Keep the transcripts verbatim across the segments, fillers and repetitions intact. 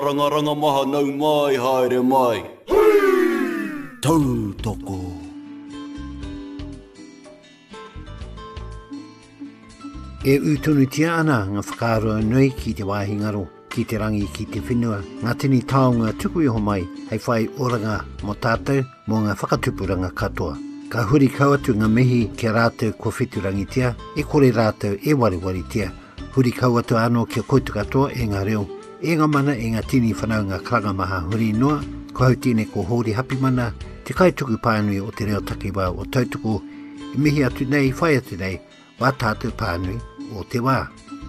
Rangaranga maha nau mai haere mai. Tau toko. E utunu tia ana ngā whakaroa nui ki te wāhingaro, ki te rangi ki te whenua. Ngā tini taonga tuku iho mai, hei whai oranga mo tātou mō ngā whakatupuranga katoa. Ka huri kauatu ngā mihi kia rātou ko whiturangi tia, e kore rātou e wariwari tia. Huri kauatu anō kia koutu katoa e ngā reo. E ngā mana e ngā tini whanau ngā kranga maha huri noa, ko hau tine ko hori hapi mana, te kaituku pānui o te reo takiwa o tautuku, i mihi atu nei, whai atu nei, wā tātou pānui o te wā.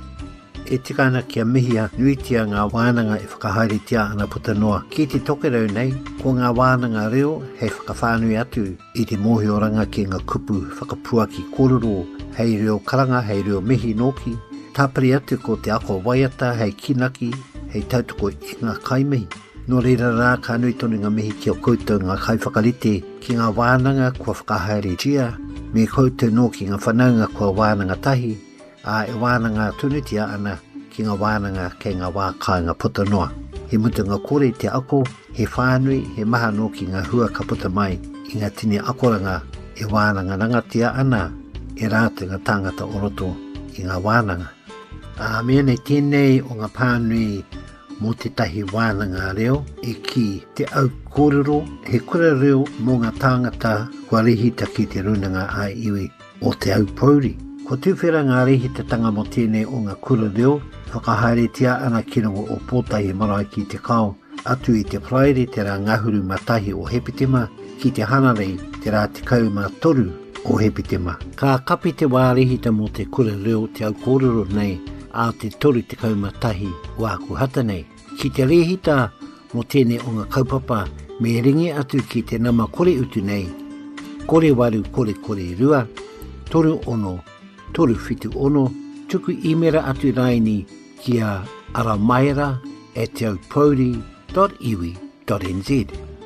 E tikana kia mihia nuitia ngā wānanga e whakahaere tia ana puta noa. Ki te tokerau nei, ko ngā wānanga reo hei whakawhānui atu i te mōhioranga ki ngā kupu whakapua ki kōrero, hei reo karanga, hei reo mihi noki, tāpari atu ko te ako waiata, hei kinaki, hei tautuko i ngā kaimehi. Nō reira rā ka nui tonu ngā mihi ki o koutou ngā kai whakarite ki ngā wānanga kua whakahaere tia, me koutou nō ki ngā whanaunga kua wānanga tahi, a e wānanga tunutia ana ki ngā wānanga kei ngā wā kāinga puta noa. He mutu ngā kore te ako, he whānui, he maha nō ki ngā hua ka puta mai, i ngā tini akoranga e wānanga rangatia ana, e rātu ngā tāngata oroto i ngā wānanga. A mea nei tēnei o ngā pānui mō te tahi wānanga reo e ki te au kōrero, he kura reo mō ngā tāngata kua rehita ki te runanga a iwi o te au pauri. Ko tūwhera ngā rehita tanga mo tēnei o ngā kura reo, whakahaere tia ana ki rongo o pōtahi marae ki te kao, atu i te praere te rā ngahuru matahi o Hepitema, ki te hanarei te rā te kauma toru o Hepitema. Ka kapi te wā rehita mo te kura reo te au kōrero nei, a te toru te kauma tahi o aku hata nei. Ki te rehita mo tēnei o ngā kaupapa, me ringi atu ki te nama kore utu nei, kore waru kore kore rua, toru ono, toru whitu ono, tuku imera atu raini ki a aramaera e te au pauri dot iwi dot n z.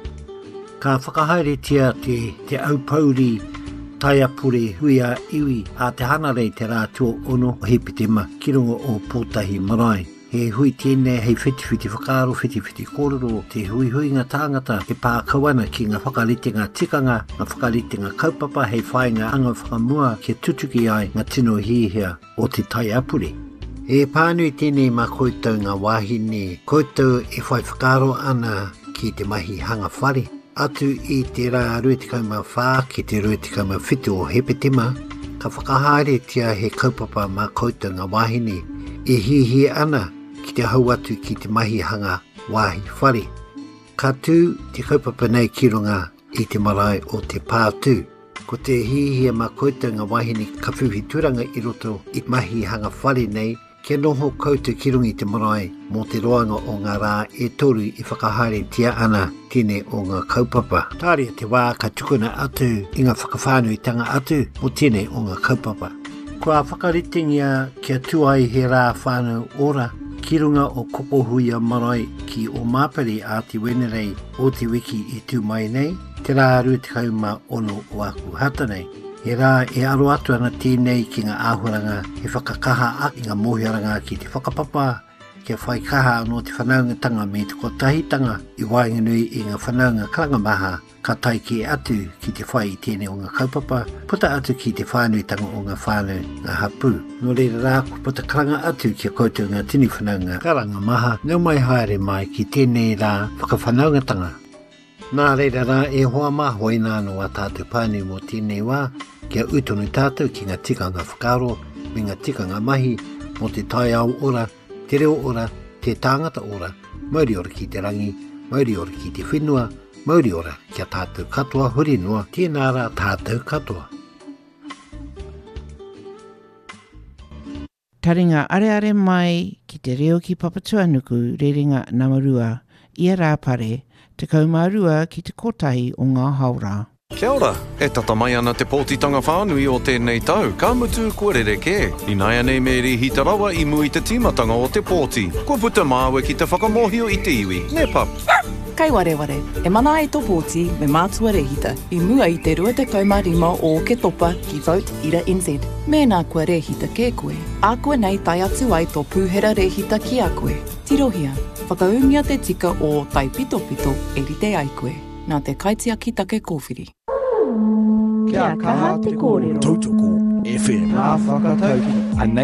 Ka whakahaere tia te, te au pauri taiapure hui a iwi a te hanarei te rā tua ono o Hepitema ki rongo o pōtahi marae. He hui tēnei hei whiti-whiti whakaaro, whiti-whiti kōrero, te hui-hui ngā tāngata, te pākauana ki ngā whakarite ngā tikanga, ngā whakarite ngā kaupapa, hei whai ngā anga whakamua kia tutuki ai ngā tino hihia o te taiapure. E pānui tēnei mā koutou ngā wāhine, koutou e whai whakaaro ana ki te mahi hanga whare. Atu i te rā ruetikauma whā ki te ruetikauma whitu o Hepitema, ka whakahaere tia he kaupapa mā koutou ngā wāhine, e hihi ana ki te hau atu ki te mahi hanga wāhi whare. Ka tū te kaupapa nei ki runga i te marae o te pātū. Ko te hihia mā koutou ngā wāhine ka whiwhi turanga i roto i mahi hanga whare nei, kia noho koutou ki rungi te marae mō te roanga o ngā rā e toru i whakahaere tia ana tēnei o ngā kaupapa. Tāria te wā ka tukuna atu i ngā whakawhānuitanga atu o tēnei o ngā kaupapa. Kua whakaritingia kia tuai he rā whānau ora, ki runga o kokohuia marae ki o māpari a te wenerei o te wiki i tū mai nei, te rā ruetikauma ono o aku hata nei. He rā e aro atu ana tēnei ki ngā āhuranga, he whakakaha a i ngā mōhiaranga ki te whakapapa, kia whai kaha anō te whanaungatanga me te kotahitanga i wainganui i ngā whanaunga karangamaha, ka tai ki atu ki te whai i tēnei o ngā kaupapa, puta atu ki te whānuitanga o ngā whānau ngā hapu. Nō reira rā ko puta karanga atu ki a koutou ngā tini whanaunga karangamaha, nau mai haere mai ki tēnei rā whakawhanaungatanga. Nā reira rā e hoa mā hoi nāno a tātou pānui mō tēnei wā, kia utonu tātou ki ngā tikanga whakaro, me ngā tikanga mahi, mō te tai au ora, te reo ora, te tāngata ora, mauri ora ki te rangi, mauri ora ki te whenua, mauri ora kia tātou katoa huri noa, tēnā rā tātou katoa. Taringa are are mai ki te reo ki Papatuanuku, rerenga Namarua, ia rā pare, te kaumarua ki te kotahi o ngā haura. Kia ora, e tata mai ana te pōtitanga whānui o tēnei tau. Ka mutu kōrere kē. I nai anei me rihita rawa i mui te timatanga o te pōti. Kua puta māua ki te whakamohio i te iwi. Ne pap. Kai ware ware, e mana ai tō pōti me mātua rehita i mua i te rua te kaumārima o ke topa ki Vote Ira N Z. Mēnā kua rehita kē koe, a koe nei tai atu ai tō pūhera rehita ki a koe. Tirohia, whakaungia te tika o tai pito pito e rite ai koe. Nā te kaitia ki take kōwhiri. Kia kaha te kōrero. Tautoko F M. Nā whakatauki.